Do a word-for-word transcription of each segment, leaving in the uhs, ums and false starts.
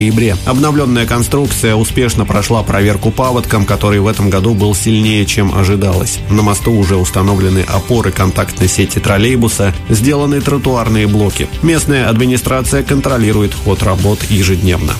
ноябре. Обновленная конструкция успешно прошла проверку паводком, который в этом году был сильнее, чем ожидалось. На мосту уже установлены опоры контактной сети троллейбуса, сделаны тротуарные блоки. Местная администрация контролирует ход работ ежедневно.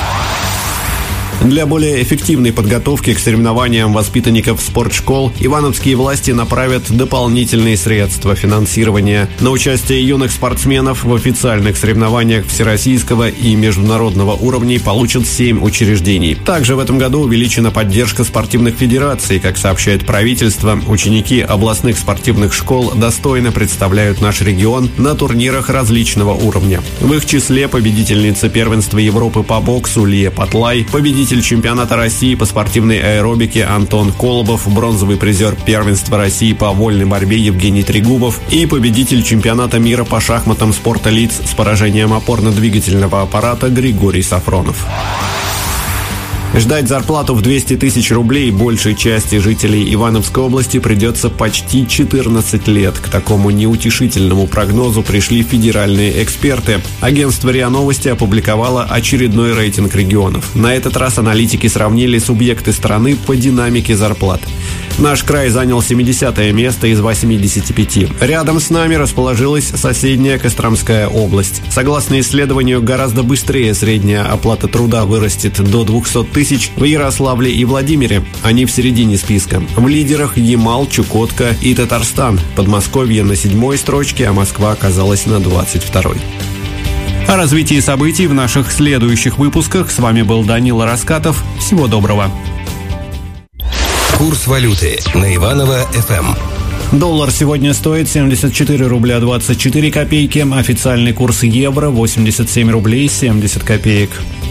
Для более эффективной подготовки к соревнованиям воспитанников спортшкол ивановские власти направят дополнительные средства финансирования на участие юных спортсменов в официальных соревнованиях всероссийского и международного уровней получат семь учреждений. Также в этом году увеличена поддержка спортивных федераций. Как сообщает правительство, ученики областных спортивных школ достойно представляют наш регион на турнирах различного уровня. В их числе победительница первенства Европы по боксу Лия Патлай, победитель чемпионата России по спортивной аэробике Антон Колобов, бронзовый призер первенства России по вольной борьбе Евгений Трегубов и победитель чемпионата мира по шахматам спорта лиц с поражением опорно-двигательного аппарата Григорий Сафронов. Ждать зарплату в двести тысяч рублей большей части жителей Ивановской области придется почти четырнадцать лет. К такому неутешительному прогнозу пришли федеральные эксперты. Агентство РИА Новости опубликовало очередной рейтинг регионов. На этот раз аналитики сравнили субъекты страны по динамике зарплат. Наш край занял семидесятое место из восьмидесяти пяти. Рядом с нами расположилась соседняя Костромская область. Согласно исследованию, гораздо быстрее средняя оплата труда вырастет до двухсот тысяч в Ярославле и Владимире. Они в середине списка. В лидерах Ямал, Чукотка и Татарстан. Подмосковье на седьмой строчке, а Москва оказалась на двадцать второй. О развитии событий в наших следующих выпусках. С вами был Данила Раскатов. Всего доброго. Курс валюты на Иваново-ФМ. Доллар сегодня стоит семьдесят четыре рубля двадцать четыре копейки. Официальный курс евро восемьдесят семь рублей семьдесят копеек.